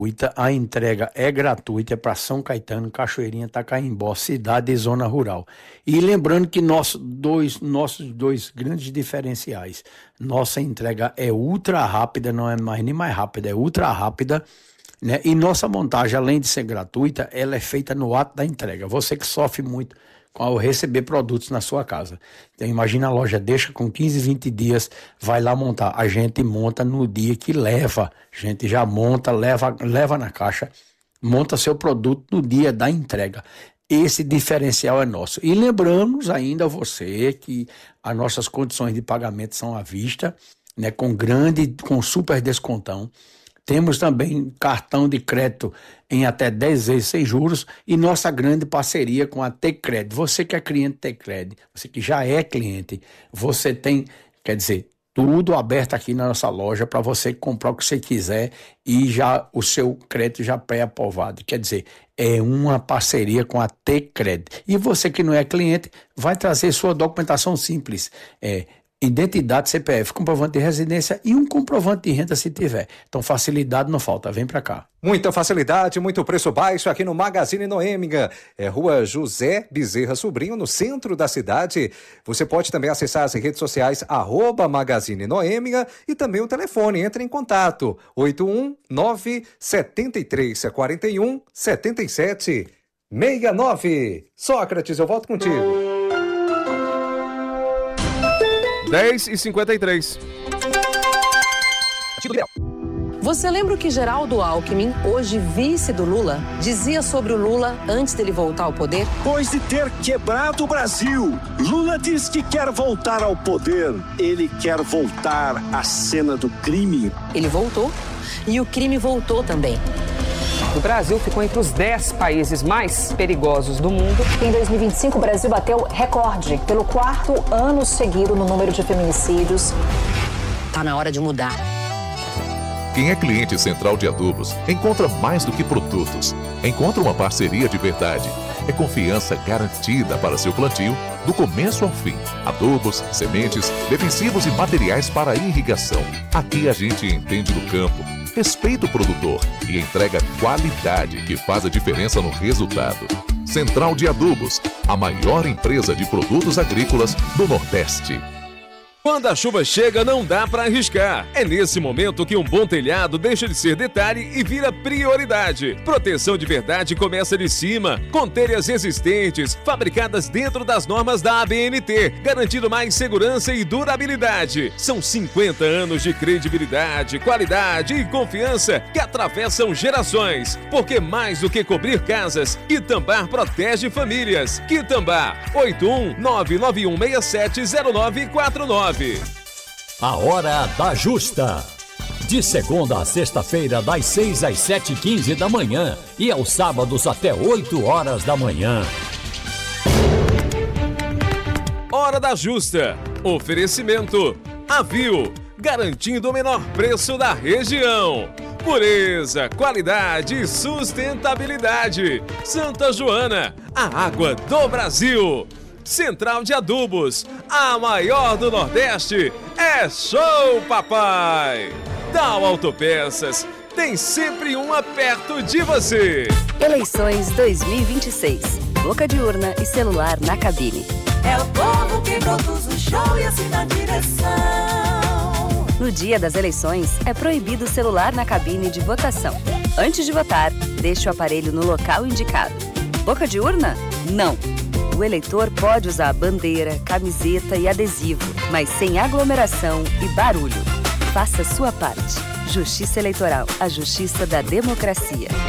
A entrega é gratuita para São Caetano, Cachoeirinha, Tacaembó, cidade e zona rural. E lembrando que nossos dois grandes diferenciais, nossa entrega é ultra rápida, não é mais nem mais rápida, é ultra rápida, né? E nossa montagem, além de ser gratuita, ela é feita no ato da entrega. Você que sofre muito ao receber produtos na sua casa. Então imagina a loja deixa com 15, 20 dias, vai lá montar. A gente monta no dia que leva. A gente já monta, leva na caixa, monta seu produto no dia da entrega. Esse diferencial é nosso. E lembramos ainda a você que as nossas condições de pagamento são à vista, né, com super descontão. Temos também cartão de crédito em até 10 vezes sem juros e nossa grande parceria com a T-Cred. Você que é cliente T-Cred, você que já é cliente, você tem, tudo aberto aqui na nossa loja para você comprar o que você quiser e já o seu crédito já pré-aprovado. É uma parceria com a T-Cred. E você que não é cliente vai trazer sua documentação simples, identidade, CPF, comprovante de residência e um comprovante de renda se tiver. Então facilidade não falta, vem pra cá. Muita facilidade, muito preço baixo aqui no Magazine Noêmiga. É Rua José Bezerra Sobrinho, no centro da cidade. Você pode também acessar as redes sociais @Magazine Noêmiga e também o telefone. Entre em contato 819-7341-7769. Sócrates, eu volto contigo. 10h53. Você lembra o que Geraldo Alckmin, hoje vice do Lula, dizia sobre o Lula antes dele voltar ao poder? Depois de ter quebrado o Brasil, Lula diz que quer voltar ao poder. Ele quer voltar à cena do crime. Ele voltou e o crime voltou também. O Brasil ficou entre os 10 países mais perigosos do mundo. Em 2025, o Brasil bateu recorde pelo 4º ano seguido no número de feminicídios. Tá na hora de mudar. Quem é cliente Central de Adubos encontra mais do que produtos. Encontra uma parceria de verdade. É confiança garantida para seu plantio, do começo ao fim. Adubos, sementes, defensivos e materiais para irrigação. Aqui a gente entende do campo, respeita o produtor e entrega qualidade que faz a diferença no resultado. Central de Adubos, a maior empresa de produtos agrícolas do Nordeste. Quando a chuva chega, não dá para arriscar. É nesse momento que um bom telhado deixa de ser detalhe e vira prioridade. Proteção de verdade começa de cima, com telhas resistentes, fabricadas dentro das normas da ABNT, garantindo mais segurança e durabilidade. São 50 anos de credibilidade, qualidade e confiança que atravessam gerações. Porque mais do que cobrir casas, Quitambá protege famílias. Quitambá, 81991670949. A Hora da Justa. De segunda a sexta-feira, das 6 às 7h15 da manhã e aos sábados até 8 horas da manhã. Hora da Justa. Oferecimento Avil, garantindo o menor preço da região. Pureza, qualidade e sustentabilidade. Santa Joana, a água do Brasil. Central de Adubos, a maior do Nordeste, é Show Papai. Dow Autopeças, tem sempre uma perto de você. Eleições 2026, boca de urna e celular na cabine. É o povo que produz o show e assina a direção. No dia das eleições, é proibido o celular na cabine de votação. Antes de votar, deixe o aparelho no local indicado. Boca de urna? Não. O eleitor pode usar bandeira, camiseta e adesivo, mas sem aglomeração e barulho. Faça sua parte. Justiça Eleitoral, a justiça da democracia.